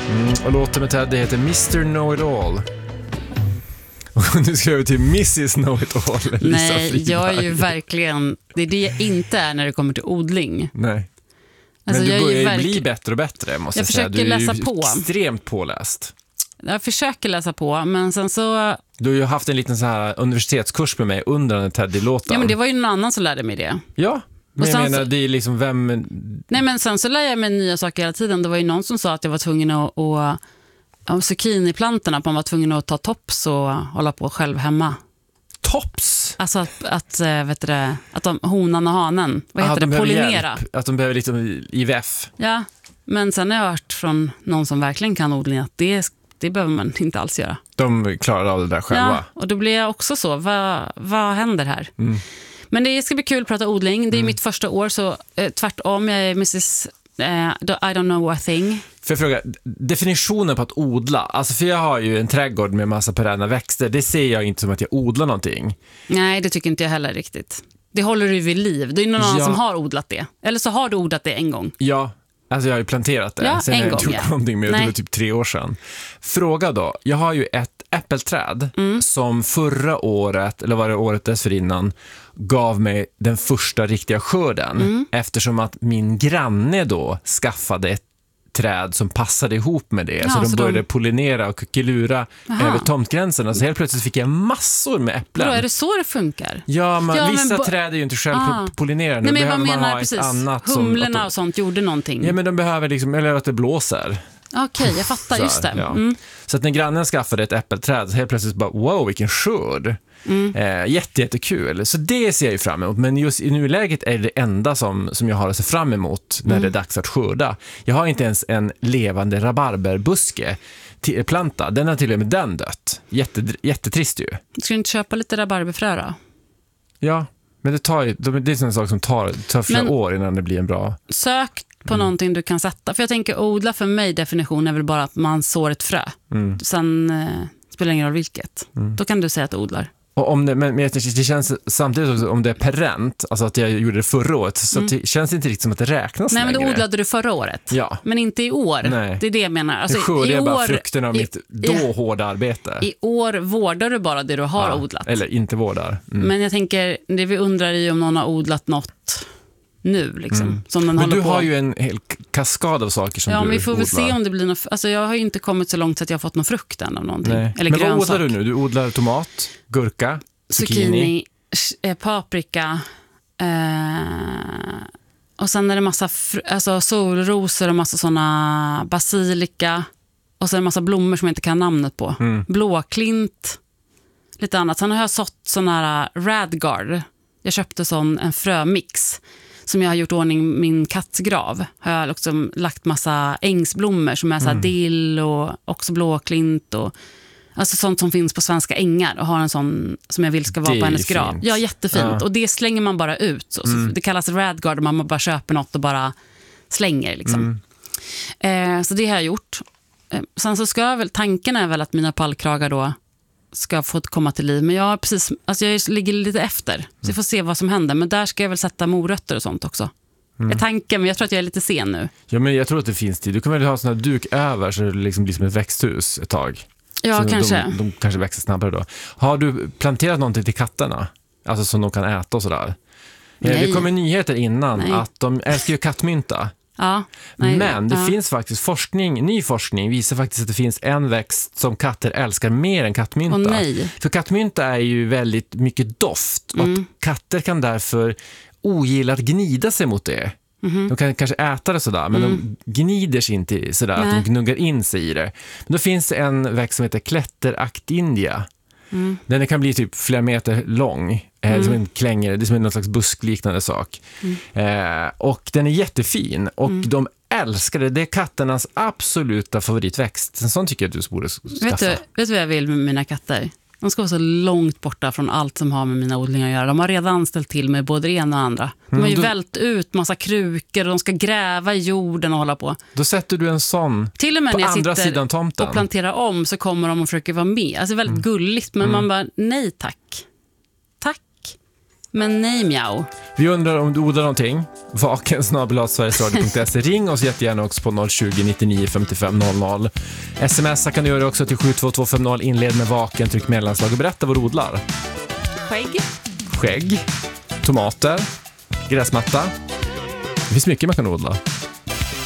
Och låten med Ted heter Mr. Know-It-All. Och nu ska jag över till Mrs. Know-It-All. Nej, jag är ju verkligen... Det är det jag inte är när det kommer till odling. Nej. Alltså, men du börjar ju bli bli bättre och bättre, måste jag säga. Du är läsa ju på. Extremt påläst. Jag försöker läsa på, men sen så... Du har ju haft en liten så här universitetskurs med mig under den Teddy-låten. Ja, men det var ju någon annan som lärde mig det. Ja, men jag menar, så... det är liksom vem... Nej, men sen så lär jag mig nya saker hela tiden. Det var ju någon som sa att jag var tvungen att zucchiniplantorna, att man var tvungen att ta tops och hålla på själv hemma. Tops? Alltså att vet du det, att honan och hanen, vad heter det, pollinera. Att de behöver liksom IVF. Ja, men sen har jag hört från någon som verkligen kan odling att det behöver man inte alls göra. De klarar av det där själva. Ja, och då blir jag också så, vad händer här? Men det ska bli kul att prata odling. Det är mitt första år, så tvärtom, jag är Mrs. I don't know a thing. För jag fråga, definitionen på att odla, alltså för jag har ju en trädgård med massa perenna växter, det ser jag inte som att jag odlar någonting. Nej, det tycker inte jag heller riktigt. Det håller du vid liv. Det är någon annan som har odlat det. Eller så har du odlat det en gång. Ja, alltså jag har ju planterat det. Ja, sen en har jag gång, inte gjort någonting med det, var typ 3 år sedan. Fråga då, jag har ju ett äppelträd som förra året, eller var det året dessförinnan, gav mig den första riktiga skörden. Eftersom att min granne då skaffade ett träd som passade ihop med det. Ja, så de började pollinera och kuckelura över tomtgränserna. Så helt plötsligt fick jag massor med äpplen. Då är det så det funkar? Ja, men vissa träd är ju inte självpollinerande. Nej, men behöver man menar ha precis. Ett annat Humlorna och sånt gjorde någonting. Ja, men de behöver liksom, eller att det blåser. Okej, jag fattar, just det. Ja. Så att när grannen skaffade ett äppelträd så helt plötsligt bara, wow, vilken skörd. Jättekul. Så det ser jag ju fram emot. Men just i nuläget är det enda som jag har att se fram emot när det är dags att skörda. Jag har inte ens en levande rabarberbuske planta. Den har till och med den dött. Jättetrist ju. Ska du inte köpa lite rabarberfrö då? Ja, men det är en sån sak som tar flera år innan det blir en bra... Sök på någonting du kan sätta. För jag tänker, odla för mig definition är väl bara att man sår ett frö. Sen spelar det ingen roll vilket. Då kan du säga att du odlar. Och om men det känns samtidigt också, om det är perent, alltså att jag gjorde det förra året, så det känns inte riktigt som att det räknas längre. Nej, men då odlade du förra året. Ja. Men inte i år. Nej. Det är det jag menar. Alltså, nu skördar jag bara frukterna av mitt hårda arbete. I år vårdar du bara det du har odlat. Eller inte vårdar. Men jag tänker, det vi undrar är om någon har odlat något nu liksom, som den men håller du på. Har ju en hel kaskad av saker som du odlar. Ja, vi får väl se om det blir något. Alltså jag har ju inte kommit så långt så att jag har fått någon frukt än av någonting. Nej. Eller men grönsak. vad odlar du nu? Du odlar tomat, gurka, zucchini, paprika, och sen är det massa solrosor och massa såna basilika, och sen är det massa blommor som jag inte kan namnet på. Blåklint, lite annat. Sen har jag sått sån här radgard. Jag köpte en frömix som jag har gjort ordning min kattsgrav. Har jag också lagt massa ängsblommor som är så här dill och också blåklint och alltså sånt som finns på svenska ängar, och har en sån som jag vill ska vara på hennes grav. Fint. Ja, jättefint. Ja. Och det slänger man bara ut. Så det kallas radgard, man bara köper något och bara slänger liksom. Så det har jag gjort. Sen så tanken är väl att mina pallkragar då ska få komma till liv. Men jag ligger lite efter. Så jag får se vad som händer. Men där ska jag väl sätta morötter och sånt också. Jag tänker, men jag tror att jag är lite sen nu. Ja, men jag tror att det finns tid. Du kan väl ha sån här duk över så det liksom blir som ett växthus ett tag. Ja, så kanske. De kanske växer snabbare då. Har du planterat någonting till katterna? Alltså som de kan äta och sådär? Nej. Det kommer nyheter innan att de älskar ju kattmynta. Ja, men det finns faktiskt ny forskning visar faktiskt att det finns en växt som katter älskar mer än kattmynta. För kattmynta är ju väldigt mycket doft och katter kan därför ogilla att gnida sig mot det. De kan kanske äta det sådär, men de gnider sig inte sådär att de gnuggar in sig i det. Men då finns det en växt som heter klätteractindia. Den kan bli typ flera meter lång. Som en klänger, det är som någon slags buskliknande sak. Och den är jättefin. Och de älskar det. Det är katternas absoluta favoritväxt. En sån tycker jag att du borde skaffa. Vet du vad jag vill med mina katter? De ska vara så långt borta från allt som har med mina odlingar att göra. De har redan ställt till med både det ena och andra. De har ju vält ut massa krukor och de ska gräva i jorden och hålla på. Då sätter du en sån till och med på när andra sidan tomten och planterar om, så kommer de och försöker vara med. Alltså väldigt gulligt, men man bara, nej tack. Men nej, mjau. Vi undrar om du odlar någonting. vaken@sverigesradio.se. Ring oss jättegärna också på 020 99 55 00. SMS kan du göra också till 72250. Inled med vaken, tryck mellanslag och berätta vad du odlar. Skägg. Tomater, gräsmatta. Det finns mycket man kan odla.